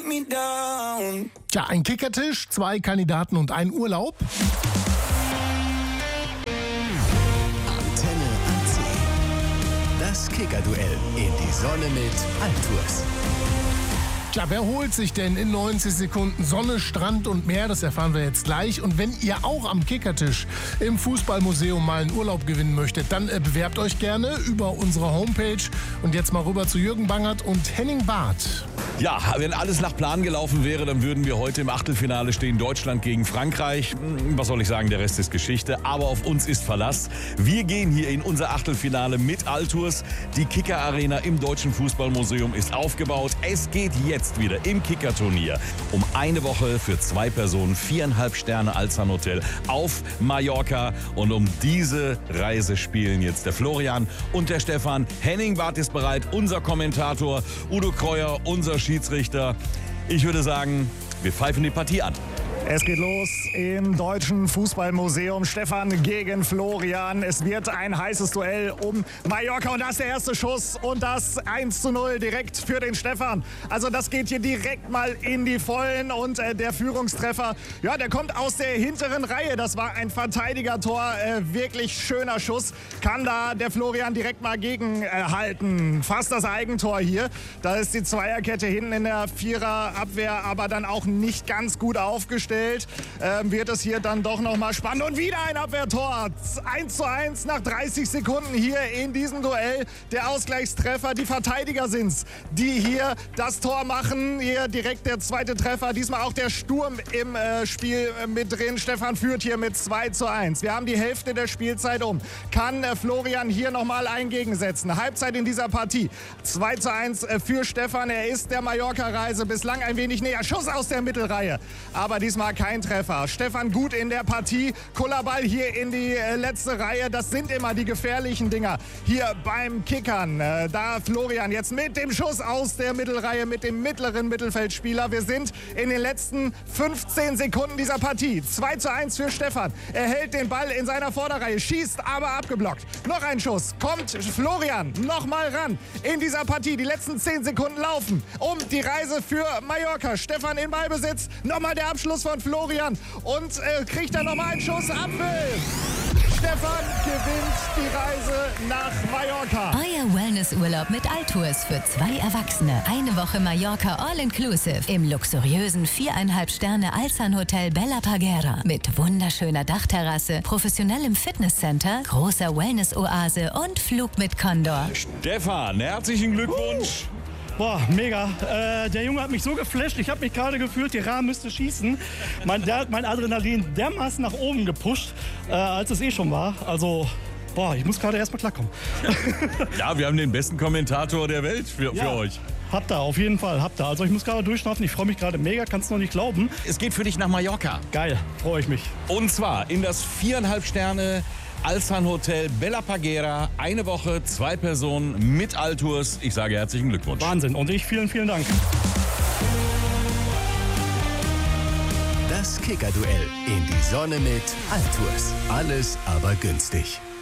Tja, ein Kickertisch, 2 Kandidaten und ein Urlaub. Antenne AC. Das Kickerduell in die Sonne mit Altours. Tja, wer holt sich denn in 90 Sekunden Sonne, Strand und Meer? Das erfahren wir jetzt gleich. Und wenn ihr auch am Kickertisch im Fußballmuseum mal einen Urlaub gewinnen möchtet, dann bewerbt euch gerne über unsere Homepage. Und jetzt mal rüber zu Jürgen Bangert und Henning Barth. Ja, wenn alles nach Plan gelaufen wäre, dann würden wir heute im Achtelfinale stehen. Deutschland gegen Frankreich. Was soll ich sagen, der Rest ist Geschichte. Aber auf uns ist Verlass. Wir gehen hier in unser Achtelfinale mit Altours. Die Kicker-Arena im Deutschen Fußballmuseum ist aufgebaut. Es geht jetzt wieder im Kicker-Turnier um eine Woche für 2 Personen, 4,5 Sterne Alzan Hotel auf Mallorca. Und um diese Reise spielen jetzt der Florian und der Stefan. Henning Barth ist bereit, unser Kommentator, Udo Kreuer, unser Schiedsrichter. Ich würde sagen, wir pfeifen die Partie an. Es geht los im Deutschen Fußballmuseum. Stefan gegen Florian. Es wird ein heißes Duell um Mallorca. Und das ist der erste Schuss. Und das 1:0 direkt für den Stefan. Also das geht hier direkt mal in die Vollen. Und der Führungstreffer, ja, der kommt aus der hinteren Reihe. Das war ein Verteidigertor. Wirklich schöner Schuss. Kann da der Florian direkt mal gegenhalten. Fast das Eigentor hier. Da ist die Zweierkette hinten in der Viererabwehr, aber dann auch nicht ganz gut aufgestellt. Wird es hier dann doch noch mal spannend. Und wieder ein Abwehrtor. 1:1 nach 30 Sekunden hier in diesem Duell. Der Ausgleichstreffer. Die Verteidiger sind's, die hier das Tor machen. Hier direkt der zweite Treffer. Diesmal auch der Sturm im Spiel mit drin. Stefan führt hier mit 2:1. Wir haben die Hälfte der Spielzeit um. Kann Florian hier noch mal ein gegensetzen. Halbzeit in dieser Partie. 2:1 für Stefan. Er ist der Mallorca-Reise bislang ein wenig näher. Schuss aus der Mittelreihe. Aber diesmal kein Treffer. Stefan gut in der Partie. Kullerball hier in die letzte Reihe. Das sind immer die gefährlichen Dinger hier beim Kickern. Da Florian jetzt mit dem Schuss aus der Mittelreihe mit dem mittleren Mittelfeldspieler. Wir sind in den letzten 15 Sekunden dieser Partie. 2:1 für Stefan. Er hält den Ball in seiner Vorderreihe, schießt aber abgeblockt. Noch ein Schuss. Kommt Florian noch mal ran in dieser Partie. Die letzten 10 Sekunden laufen um die Reise für Mallorca. Stefan in Ballbesitz. Nochmal der Abschluss von Florian und kriegt dann nochmal einen Schuss. Abpfiff. Stefan gewinnt die Reise nach Mallorca. Euer Wellnessurlaub mit Altours für 2 Erwachsene. Eine Woche Mallorca All-Inclusive im luxuriösen 4,5 Sterne Alzan Hotel Bella Parguera mit wunderschöner Dachterrasse, professionellem Fitnesscenter, großer Wellness-Oase und Flug mit Condor. Stefan, herzlichen Glückwunsch. Boah, mega. Der Junge hat mich so geflasht. Ich habe mich gerade gefühlt, die Rahmen müsste schießen. Der hat mein Adrenalin dermaßen nach oben gepusht, als es schon war. Also, boah, ich muss gerade erst mal klarkommen. Ja, wir haben den besten Kommentator der Welt für euch. Habt ihr, auf jeden Fall, habt ihr. Also ich muss gerade durchschnaufen, ich freue mich gerade mega, kannst du noch nicht glauben. Es geht für dich nach Mallorca. Geil, freue ich mich. Und zwar in das 4,5 Sterne Alzan Hotel Bella Parguera. Eine Woche, 2 Personen mit Altours. Ich sage herzlichen Glückwunsch. Wahnsinn. Und ich vielen, vielen Dank. Das Kickerduell in die Sonne mit Altours. Alles aber günstig.